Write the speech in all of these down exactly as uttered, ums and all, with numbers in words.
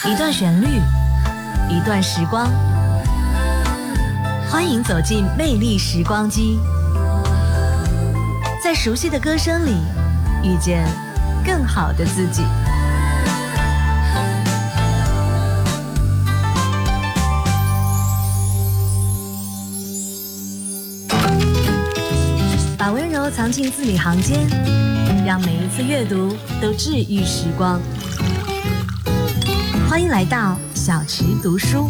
一段旋律，一段时光，欢迎走进魅力时光机，在熟悉的歌声里遇见更好的自己。把温柔藏进字里行间，让每一次阅读都治愈时光。欢迎来到小池读书。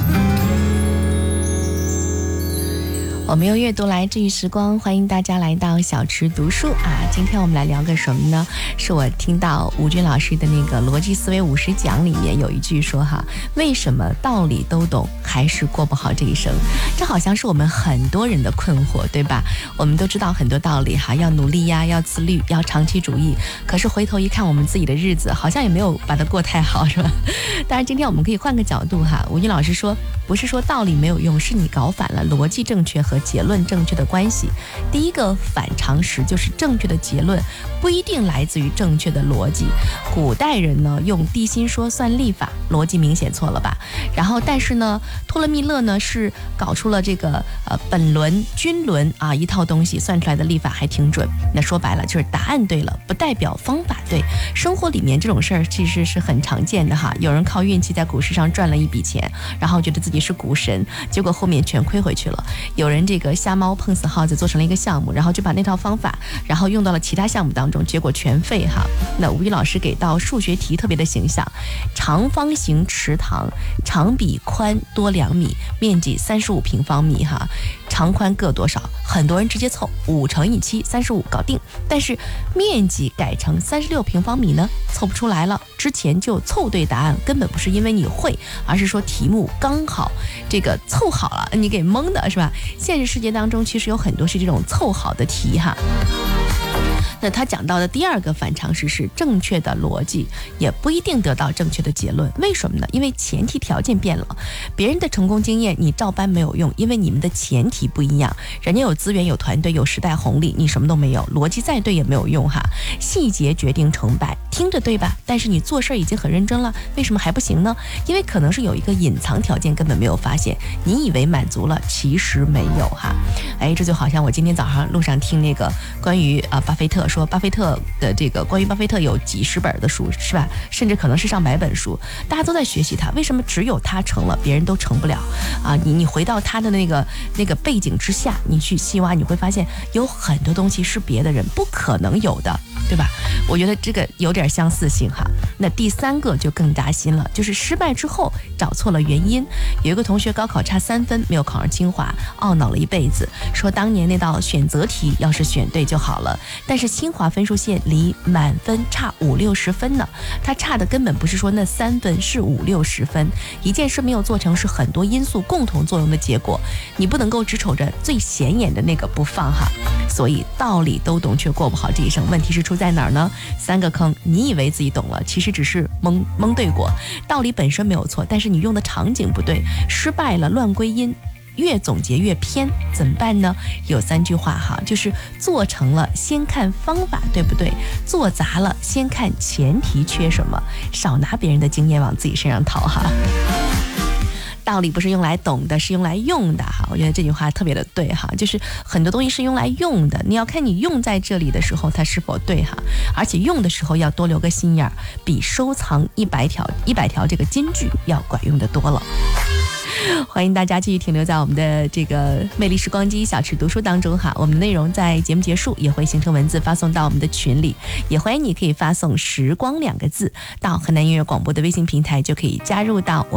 我们用阅读来治愈时光，欢迎大家来到小池读书啊！今天我们来聊个什么呢？是我听到吴军老师的那个逻辑思维五十讲里面有一句说哈，为什么道理都懂还是过不好这一生？这好像是我们很多人的困惑，对吧？我们都知道很多道理哈，要努力呀，要自律，要长期主义。可是回头一看，我们自己的日子好像也没有把它过太好，是吧？当然，今天我们可以换个角度哈。吴军老师说，不是说道理没有用，是你搞反了逻辑正确和结论正确的关系。第一个反常识就是正确的结论不一定来自于正确的逻辑。古代人呢用地心说算历法，逻辑明显错了吧？然后但是呢，托勒密勒呢是搞出了这个呃本轮、均轮啊一套东西，算出来的历法还挺准。那说白了就是答案对了，不代表方法对。生活里面这种事儿其实是很常见的哈。有人靠运气在股市上赚了一笔钱，然后觉得自己是股神，结果后面全亏回去了。有人这个瞎猫碰死耗子做成了一个项目，然后就把那套方法然后用到了其他项目当中，结果全废哈。那吴宇老师给到数学题特别的形象，长方形池塘长比宽多两米，面积三十五平方米哈，长宽各多少？很多人直接凑五乘以七，三十五搞定。但是面积改成三十六平方米呢，凑不出来了。之前就凑对答案，根本不是因为你会，而是说题目刚好这个凑好了，你给蒙的是吧？现实世界当中其实有很多是这种凑好的题哈。那他讲到的第二个反常识是正确的逻辑也不一定得到正确的结论。为什么呢？因为前提条件变了，别人的成功经验你照搬没有用，因为你们的前提不一样。人家有资源、有团队、有时代红利，你什么都没有，逻辑再对也没有用哈。细节决定成败，听着对吧？但是你做事已经很认真了，为什么还不行呢？因为可能是有一个隐藏条件根本没有发现，你以为满足了，其实没有哈。哎，这就好像我今天早上路上听那个关于啊、呃、巴菲特说，巴菲特的这个关于巴菲特有几十本的书是吧？甚至可能是上百本书，大家都在学习他，为什么只有他成了，别人都成不了啊？你你回到他的那个那个背景之下，你去细挖，你会发现有很多东西是别的人不可能有的，对吧？我觉得这个有点相似性哈。那第三个就更扎心了，就是失败之后找错了原因。有一个同学高考差三分没有考上清华，懊恼了一辈子，说当年那道选择题要是选对就好了。但是清华分数线离满分差五六十分呢，他差的根本不是说那三分，是五六十分。一件事没有做成是很多因素共同作用的结果，你不能够只瞅着最显眼的那个不放哈。所以道理都懂却过不好这一生，问题是出在哪儿呢？三个坑，你以为自己懂了，其实只是蒙蒙对过。道理本身没有错，但是你用的场景不对，失败了乱归因，越总结越偏，怎么办呢？有三句话哈，就是做成了先看方法对不对，做砸了先看前提缺什么，少拿别人的经验往自己身上套哈。道理不是用来懂的，是用来用的哈。我觉得这句话特别的对哈，就是很多东西是用来用的，你要看你用在这里的时候它是否对哈，而且用的时候要多留个心眼儿，比收藏一百条一百条这个金句要管用的多了。欢迎大家继续停留在我们的这个魅力时光机小池读书当中哈，我们的内容在节目结束也会形成文字发送到我们的群里，也欢迎你可以发送时光两个字到河南音乐广播的微信平台，就可以加入到我